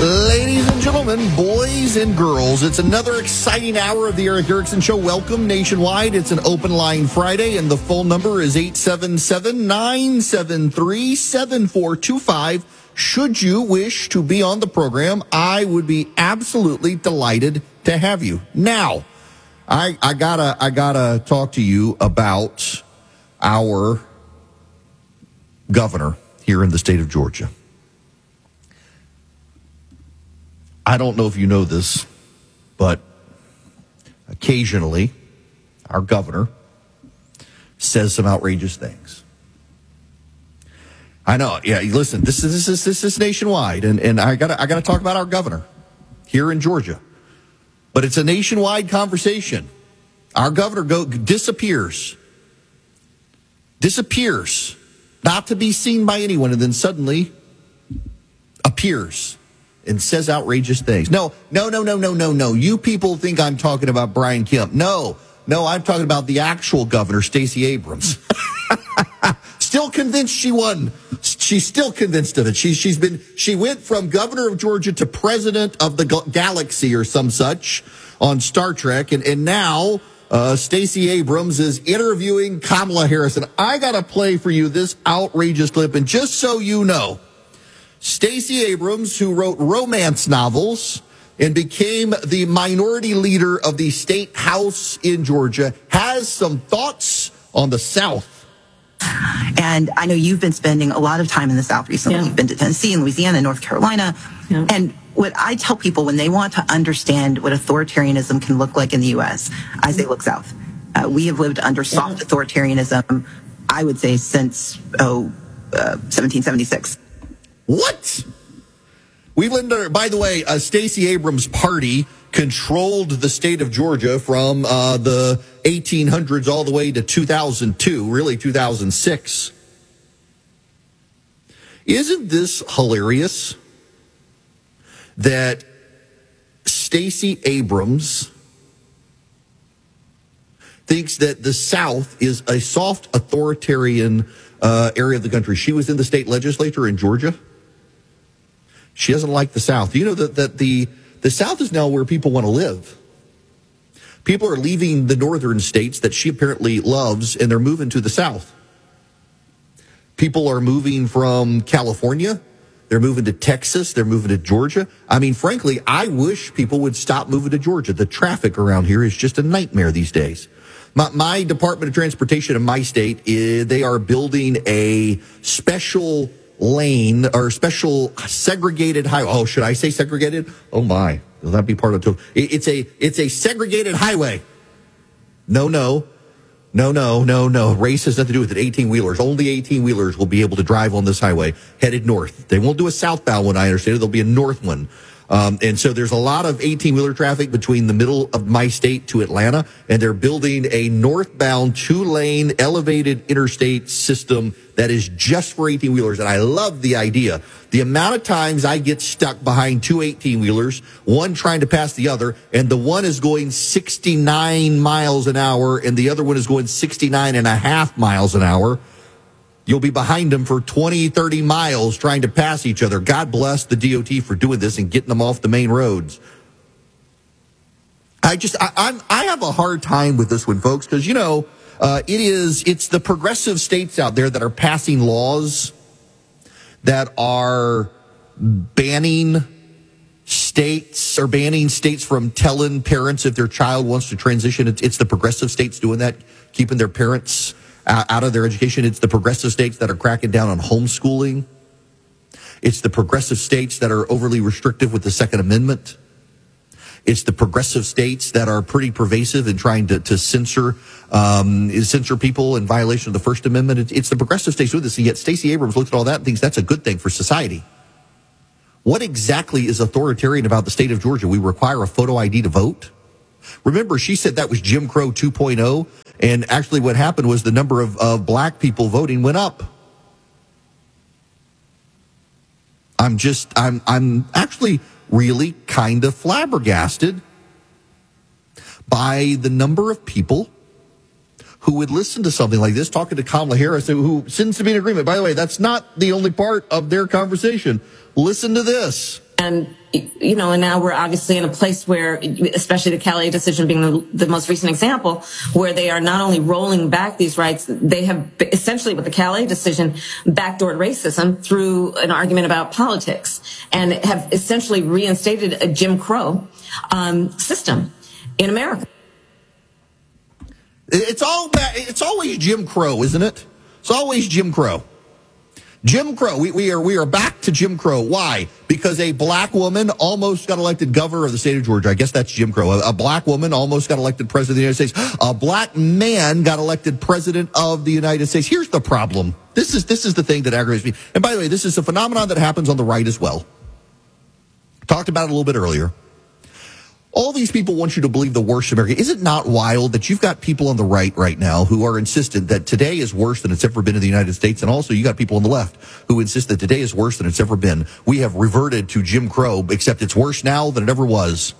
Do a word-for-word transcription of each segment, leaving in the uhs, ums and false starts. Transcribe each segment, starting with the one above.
Ladies and gentlemen, boys and girls, it's another exciting hour of the Erick Erickson Show. Welcome nationwide. It's an open line Friday, and the phone number is eight seven seven, nine seven three, seven four two five. Should you wish to be on the program, I would be absolutely delighted to have you. Now, I, I gotta, I gotta talk to you about our governor here in the state of Georgia. I don't know if you know this, but occasionally our governor says some outrageous things. I know. Yeah, listen, this is this is this is nationwide, and, and I gotta I gotta talk about our governor here in Georgia. But it's a nationwide conversation. Our governor go disappears. Disappears. Not to be seen by anyone, and then suddenly appears and says outrageous things. No, no, no, no, no, no, no. You people think I'm talking about Brian Kemp. No, no, I'm talking about the actual governor, Stacey Abrams. Still convinced she won. She's still convinced of it. She, she's been, she went from governor of Georgia to president of the galaxy or some such on Star Trek. And, and now, uh, Stacey Abrams is interviewing Kamala Harris. And I got to play for you this outrageous clip. And just so you know, Stacey Abrams, who wrote romance novels and became the minority leader of the state house in Georgia, has some thoughts on the South. And I know you've been spending a lot of time in the South recently. Yeah. You've been to Tennessee and Louisiana, North Carolina. Yeah. And what I tell people when they want to understand what authoritarianism can look like in the U S, I say, look south. Uh, we have lived under soft yeah. authoritarianism, I would say, since, oh, uh, seventeen seventy-six. What? We've lived under, by the way, uh, Stacey Abrams' party controlled the state of Georgia from uh, the eighteen hundreds all the way to two thousand two, really two thousand six. Isn't this hilarious that Stacey Abrams thinks that the South is a soft authoritarian uh, area of the country? She was in the state legislature in Georgia. She doesn't like the South. You know that, that the, the South is now where people want to live. People are leaving the northern states that she apparently loves, and they're moving to the South. People are moving from California. They're moving to Texas. They're moving to Georgia. I mean, frankly, I wish people would stop moving to Georgia. The traffic around here is just a nightmare these days. My, my Department of Transportation in my state, is, they are building a special lane or special segregated highway. Oh, should I say segregated? Oh my, will that be part of it? It's a, it's a segregated highway. No, no, no, no, no, no. Race has nothing to do with it. eighteen wheelers. Only eighteen wheelers will be able to drive on this highway headed north. They won't do a southbound one, I understand it. There'll be a north one. Um, and so there's a lot of eighteen wheeler traffic between the middle of my state to Atlanta, and they're building a northbound two lane elevated interstate system that is just for eighteen wheelers. And I love the idea. The amount of times I get stuck behind two eighteen wheelers, one trying to pass the other, and the one is going sixty-nine miles an hour and the other one is going sixty-nine and a half miles an hour. You'll be behind them for twenty, thirty miles trying to pass each other. God bless the D O T for doing this and getting them off the main roads. I just, I, I'm, I have a hard time with this one, folks, because, you know, uh, it is, it's the progressive states out there that are passing laws that are banning states or banning states from telling parents if their child wants to transition. It's, it's the progressive states doing that, keeping their parents out of their education. It's the progressive states that are cracking down on homeschooling. It's the progressive states that are overly restrictive with the Second Amendment. It's the progressive states that are pretty pervasive in trying to, to censor um, censor people in violation of the First Amendment. It's, it's the progressive states with this, and yet Stacey Abrams looks at all that and thinks that's a good thing for society. What exactly is authoritarian about the state of Georgia? We require a photo I D to vote? Remember, she said that was Jim Crow two point oh. And actually what happened was the number of, of black people voting went up. I'm just, I'm, I'm actually really kind of flabbergasted by the number of people who would listen to something like this, talking to Kamala Harris, who, who seems to be in agreement. By the way, that's not the only part of their conversation. Listen to this. And, you know, and now we're obviously in a place where, especially the Calais decision being the, the most recent example, where they are not only rolling back these rights, they have essentially, with the Calais decision, backdoored racism through an argument about politics, and have essentially reinstated a Jim Crow um, system in America. It's all it's always Jim Crow, isn't it? It's always Jim Crow. Jim Crow. We, we are we are back to Jim Crow. Why? Because a black woman almost got elected governor of the state of Georgia. I guess that's Jim Crow. A, a black woman almost got elected president of the United States. A black man got elected president of the United States. Here's the problem. This is this is the thing that aggravates me. And by the way, this is a phenomenon that happens on the right as well. Talked about it a little bit earlier. All these people want you to believe the worst of America. Is it not wild that you've got people on the right right now who are insistent that today is worse than it's ever been in the United States? And also you got people on the left who insist that today is worse than it's ever been. We have reverted to Jim Crow, except it's worse now than it ever was.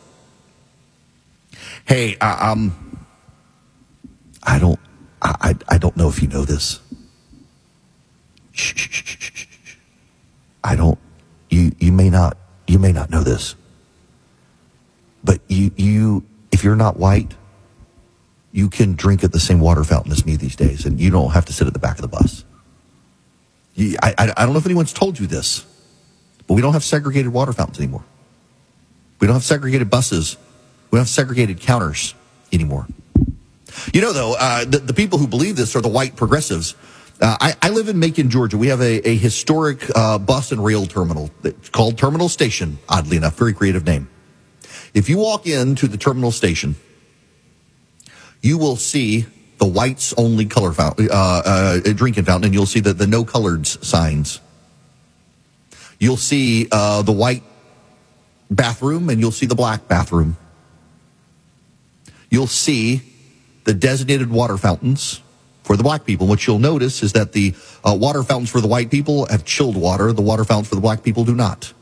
Hey, I, um, I don't, I, I don't know if you know this. Shh, shh, shh, shh, shh. I don't, you, you may not, you may not know this. But you, you, if you're not white, you can drink at the same water fountain as me these days, and you don't have to sit at the back of the bus. You, I, I, I don't know if anyone's told you this, but we don't have segregated water fountains anymore. We don't have segregated buses. We don't have segregated counters anymore. You know, though, uh, the, the people who believe this are the white progressives. Uh, I, I live in Macon, Georgia. We have a, a historic uh, bus and rail terminal that's called Terminal Station, oddly enough, very creative name. If you walk into the terminal station, you will see the whites only color fountain, uh, uh, drinking fountain, and you'll see the, the no coloreds signs. You'll see uh, the white bathroom, and you'll see the black bathroom. You'll see the designated water fountains for the black people. What you'll notice is that the uh, water fountains for the white people have chilled water. The water fountains for the black people do not.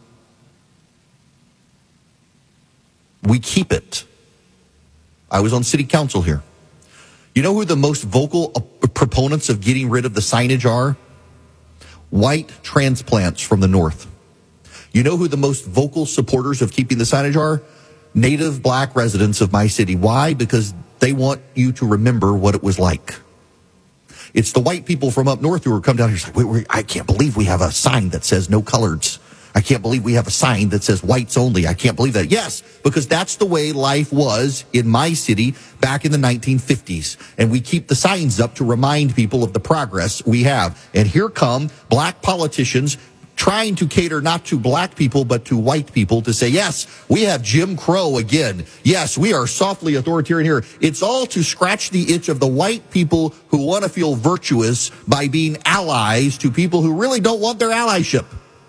We keep it. I was on city council here. You know who the most vocal proponents of getting rid of the signage are? White transplants from the north. You know who the most vocal supporters of keeping the signage are? Native black residents of my city. Why? Because they want you to remember what it was like. It's the white people from up north who are come down here and say, wait, wait, I can't believe we have a sign that says no coloreds. I can't believe we have a sign that says whites only. I can't believe that. Yes, because that's the way life was in my city back in the nineteen fifties. And we keep the signs up to remind people of the progress we have. And here come black politicians trying to cater not to black people, but to white people to say, yes, we have Jim Crow again. Yes, we are softly authoritarian here. It's all to scratch the itch of the white people who want to feel virtuous by being allies to people who really don't want their allyship.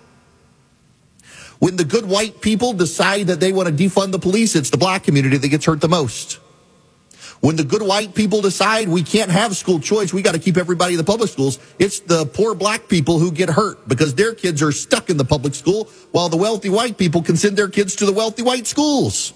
When the good white people decide that they want to defund the police, it's the black community that gets hurt the most. When the good white people decide we can't have school choice, we got to keep everybody in the public schools, it's the poor black people who get hurt because their kids are stuck in the public school while the wealthy white people can send their kids to the wealthy white schools.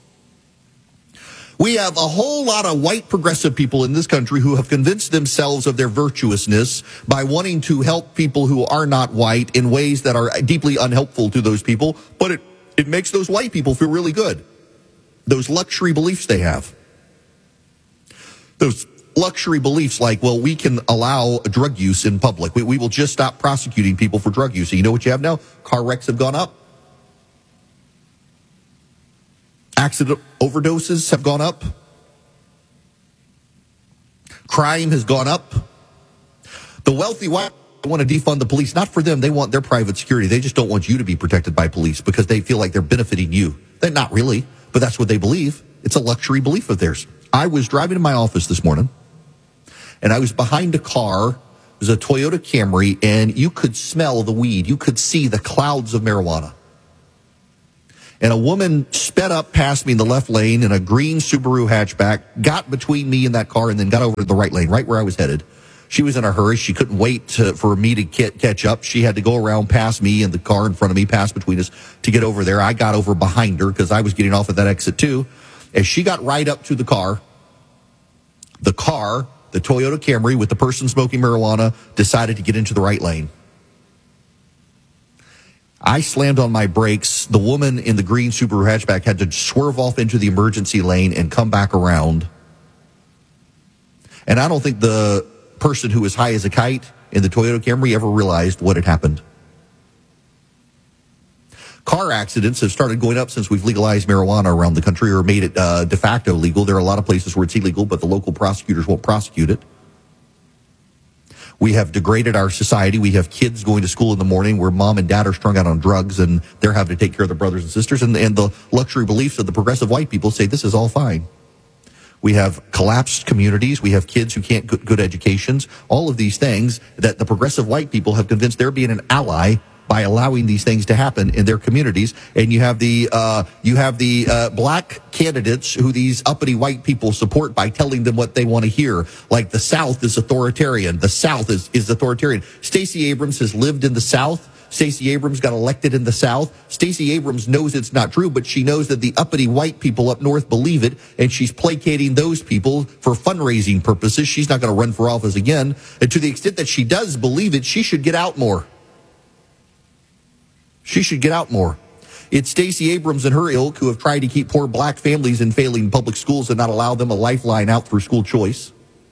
We have a whole lot of white progressive people in this country who have convinced themselves of their virtuousness by wanting to help people who are not white in ways that are deeply unhelpful to those people, but it, it makes those white people feel really good. Those luxury beliefs they have. Those luxury beliefs like, well, we can allow drug use in public. We, we will just stop prosecuting people for drug use. And you know what you have now? Car wrecks have gone up. Accident overdoses have gone up. Crime has gone up. The wealthy white want to defund the police. Not for them. They want their private security. They just don't want you to be protected by police because they feel like they're benefiting you. They're not really, but that's what they believe. It's a luxury belief of theirs. I was driving to my office this morning, and I was behind a car. It was a Toyota Camry, and you could smell the weed. You could see the clouds of marijuana. And a woman sped up past me in the left lane in a green Subaru hatchback, got between me and that car, and then got over to the right lane, right where I was headed. She was in a hurry. She couldn't wait to, for me to get, catch up. She had to go around past me and the car in front of me, pass between us to get over there. I got over behind her because I was getting off at that exit too. As she got right up to the car, the car, the Toyota Camry with the person smoking marijuana, decided to get into the right lane. I slammed on my brakes. The woman in the green Subaru hatchback had to swerve off into the emergency lane and come back around. And I don't think the person who was high as a kite in the Toyota Camry ever realized what had happened. Car accidents have started going up since we've legalized marijuana around the country, or made it uh, de facto legal. There are a lot of places where it's illegal, but the local prosecutors won't prosecute it. We have degraded our society. We have kids going to school in the morning where mom and dad are strung out on drugs, and they're having to take care of their brothers and sisters. And, and the luxury beliefs of the progressive white people say this is all fine. We have collapsed communities. We have kids who can't get good educations. All of these things that the progressive white people have convinced they're being an ally by allowing these things to happen in their communities. And you have the uh, you have the uh, black candidates who these uppity white people support by telling them what they want to hear. Like the South is authoritarian. The South is, is authoritarian. Stacey Abrams has lived in the South. Stacey Abrams got elected in the South. Stacey Abrams knows it's not true, but she knows that the uppity white people up north believe it, and she's placating those people for fundraising purposes. She's not going to run for office again. And to the extent that she does believe it, she should get out more. She should get out more. It's Stacey Abrams and her ilk who have tried to keep poor black families in failing public schools and not allow them a lifeline out through school choice.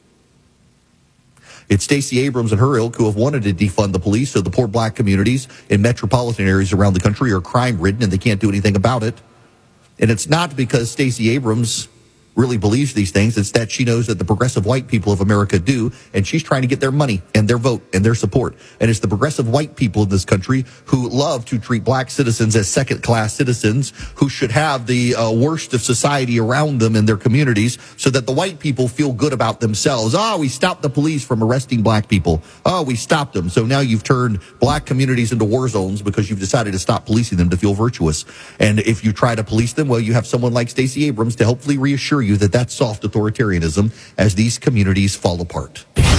It's Stacey Abrams and her ilk who have wanted to defund the police so the poor black communities in metropolitan areas around the country are crime-ridden and they can't do anything about it. And it's not because Stacey Abrams really believes these things. It's that she knows that the progressive white people of America do, and she's trying to get their money and their vote and their support. And it's the progressive white people in this country who love to treat black citizens as second-class citizens who should have the uh, worst of society around them in their communities so that the white people feel good about themselves. Oh, we stopped the police from arresting black people. Oh, we stopped them. So now you've turned black communities into war zones because you've decided to stop policing them to feel virtuous. And if you try to police them, well, you have someone like Stacey Abrams to hopefully reassure you that that's soft authoritarianism as these communities fall apart.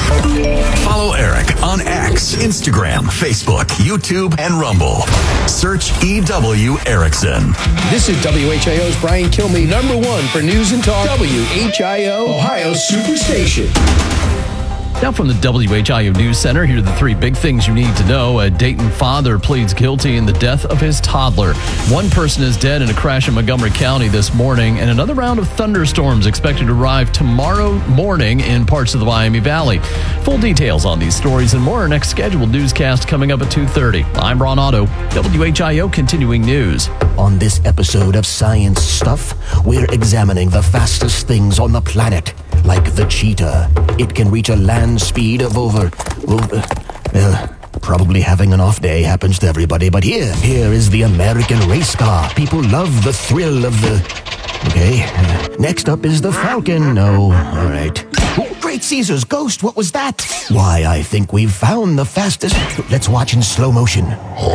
Follow Eric on X, Instagram, Facebook, YouTube, and Rumble. Search E W Erickson. This is W H I O's Brian Kilmeade, number one for news and talk. W H I O, Ohio Superstation. Now from the W H I O News Center, here are the three big things you need to know. A Dayton father pleads guilty in the death of his toddler. One person is dead in a crash in Montgomery County this morning, and another round of thunderstorms expected to arrive tomorrow morning in parts of the Miami Valley. Full details on these stories and more are next scheduled newscast coming up at two thirty. I'm Ron Otto, W H I O Continuing News. On this episode of Science Stuff, we're examining the fastest things on the planet. Like the cheetah. It can reach a land speed of over, over, well, probably having an off day happens to everybody, but here, here is the American race car. People love the thrill of the, okay. Uh, next up is the Falcon. No, all right. Oh, Great Caesar's ghost, what was that? Why, I think we've found the fastest. Let's watch in slow motion.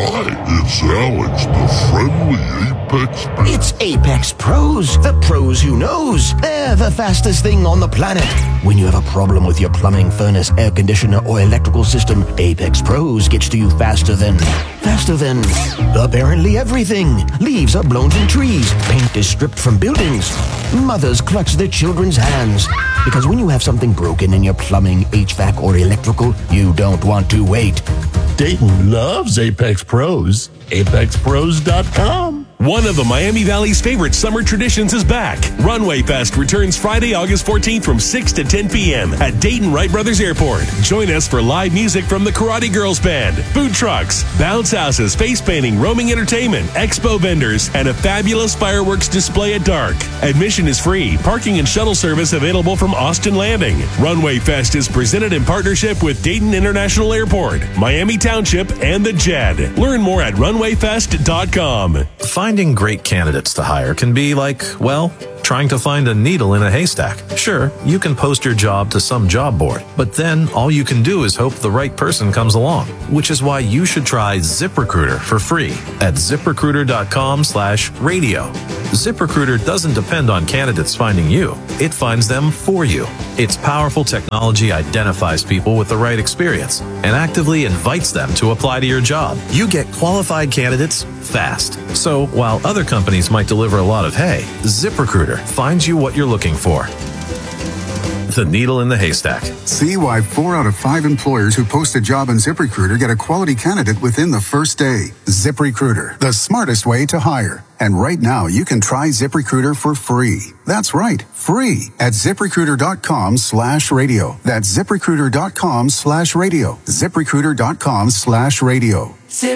Hi, it's Alex, the friendly Apex Pro. It's Apex Pros, the pros who knows. They're the fastest thing on the planet. When you have a problem with your plumbing, furnace, air conditioner, or electrical system, Apex Pros gets to you faster than, faster than, apparently everything. Leaves are blown from trees. Paint is stripped from buildings. Mothers clutch their children's hands. Because when you have something broken in your plumbing, H V A C, or electrical, you don't want to wait. Dayton loves Apex Pros. Apex Pros dot com. One of the Miami Valley's favorite summer traditions is back. Runway Fest returns Friday, August fourteenth from six to ten p.m. at Dayton Wright Brothers Airport. Join us for live music from the Karate Girls Band, food trucks, bounce houses, face painting, roaming entertainment, expo vendors, and a fabulous fireworks display at dark. Admission is free. Parking and shuttle service available from Austin Landing. Runway Fest is presented in partnership with Dayton International Airport, Miami Township, and the J E D. Learn more at runway fest dot com. Finding great candidates to hire can be like, well, trying to find a needle in a haystack. Sure, you can post your job to some job board, but then all you can do is hope the right person comes along, which is why you should try ZipRecruiter for free at ziprecruiter dot com slash radio. ZipRecruiter doesn't depend on candidates finding you. It finds them for you. Its powerful technology identifies people with the right experience and actively invites them to apply to your job. You get qualified candidates fast. So while other companies might deliver a lot of hay, ZipRecruiter finds you what you're looking for. The needle in the haystack. See why four out of five employers who post a job on ZipRecruiter get a quality candidate within the first day. ZipRecruiter, the smartest way to hire. And right now, you can try ZipRecruiter for free. That's right, free at ZipRecruiter.com slash radio. That's ZipRecruiter.com slash radio. ZipRecruiter.com slash radio.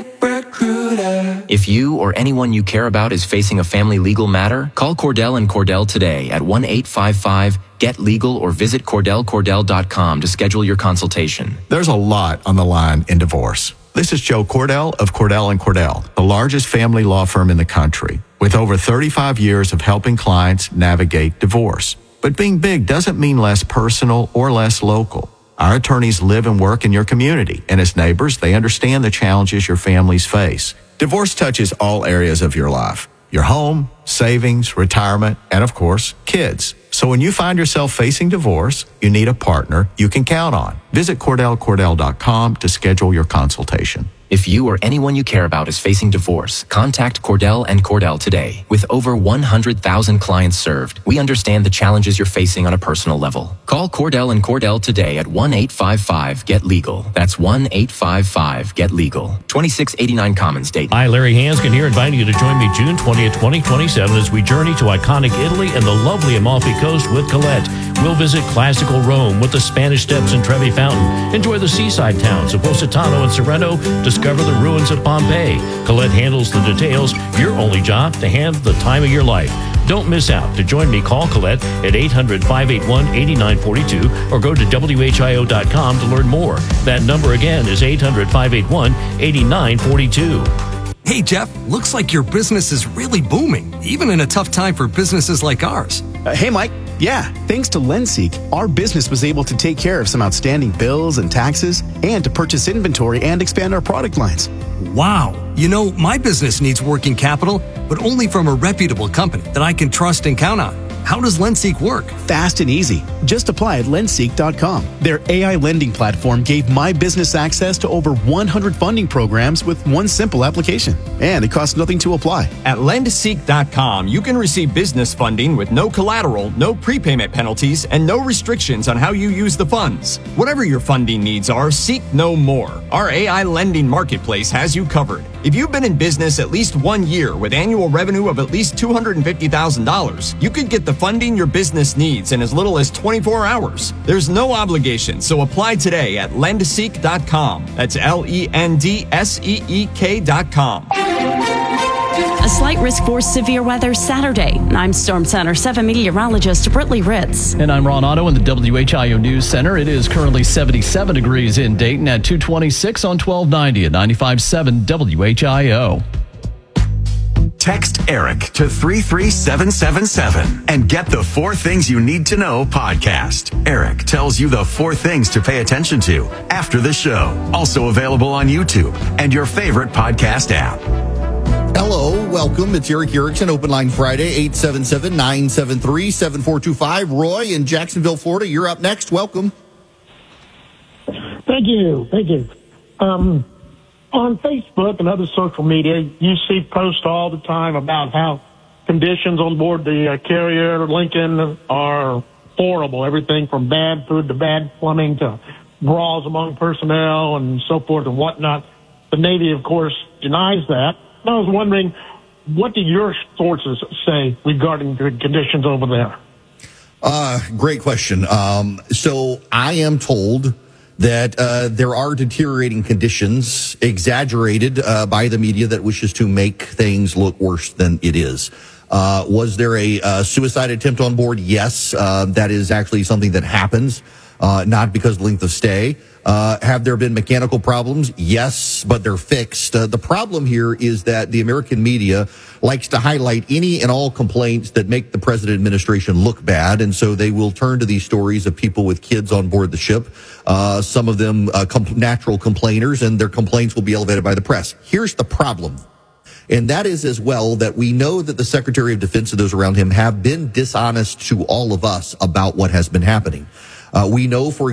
ZipRecruiter. If you or anyone you care about is facing a family legal matter, call Cordell and Cordell today at one eight five five get legal or visit Cordell Cordell dot com to schedule your consultation. There's a lot on the line in divorce. This is Joe Cordell of Cordell and Cordell, the largest family law firm in the country, with over thirty-five years of helping clients navigate divorce. But being big doesn't mean less personal or less local. Our attorneys live and work in your community, and as neighbors, they understand the challenges your families face. Divorce touches all areas of your life: your home, savings, retirement, and of course, kids. So when you find yourself facing divorce, you need a partner you can count on. Visit Cordell Cordell dot com to schedule your consultation. If you or anyone you care about is facing divorce, contact Cordell and Cordell today. With over one hundred thousand clients served, we understand the challenges you're facing on a personal level. Call Cordell and Cordell today at one eight five five get legal. That's one eight five five get legal. twenty-six eighty-nine Commons, Dayton. Hi, Larry Hanskin here, inviting you to join me June twentieth, twenty twenty-seven as we journey to iconic Italy and the lovely Amalfi Coast with Colette. We'll visit classical Rome with the Spanish Steps and Trevi Fountain. Enjoy the seaside towns of Positano and Sorrento. Discover the ruins of Pompeii. Colette handles the details. Your only job to have the time of your life. Don't miss out. To join me, call Colette at eight hundred, five eight one, eight nine four two or go to W H I O dot com to learn more. That number again is eight hundred, five eight one, eight nine four two. Hey, Jeff, looks like your business is really booming, even in a tough time for businesses like ours. Uh, hey, Mike. Yeah, thanks to LendSeek, our business was able to take care of some outstanding bills and taxes and to purchase inventory and expand our product lines. Wow. You know, my business needs working capital, but only from a reputable company that I can trust and count on. How does LendSeek work? Fast and easy. Just apply at lendseek dot com. Their A I lending platform gave my business access to over one hundred funding programs with one simple application. And it costs nothing to apply. At lendseek dot com, you can receive business funding with no collateral, no prepayment penalties, and no restrictions on how you use the funds. Whatever your funding needs are, seek no more. Our A I lending marketplace has you covered. If you've been in business at least one year with annual revenue of at least two hundred fifty thousand dollars, you could get the funding your business needs in as little as twenty-four hours. There's no obligation, so apply today at lendseek dot com. That's L E N D S E E K dot com. A slight risk for severe weather Saturday. I'm Storm Center seven meteorologist Britley Ritz. And I'm Ron Otto in the W H I O News Center. It is currently seventy-seven degrees in Dayton at two twenty-six on twelve ninety at ninety-five point seven W H I O. Text Eric to three three seven seven seven and get the Four Things You Need to Know podcast. Eric tells you the four things to pay attention to after the show. Also available on YouTube and your favorite podcast app. Hello, welcome. It's Eric Erickson, Open Line Friday, eight seven seven, nine seven three, seven four two five. Roy in Jacksonville, Florida, you're up next. Welcome. Thank you. Thank you. Um, on Facebook and other social media, you see posts all the time about how conditions on board the uh, carrier Lincoln are horrible. Everything from bad food to bad plumbing to brawls among personnel and so forth and whatnot. The Navy, of course, denies that. I was wondering, what do your sources say regarding the conditions over there? Uh, great question. Um, so I am told that uh, there are deteriorating conditions, exaggerated uh, by the media that wishes to make things look worse than it is. Uh, was there a uh, suicide attempt on board? Yes, uh, that is actually something that happens, uh, not because of length of stay. Uh, have there been mechanical problems? Yes, but they're fixed. Uh, the problem here is that the American media likes to highlight any and all complaints that make the president administration look bad, and so they will turn to these stories of people with kids on board the ship, uh, some of them uh, com- natural complainers, and their complaints will be elevated by the press. Here's the problem. And that is as well that we know that the Secretary of Defense and those around him have been dishonest to all of us about what has been happening. Uh, we know, for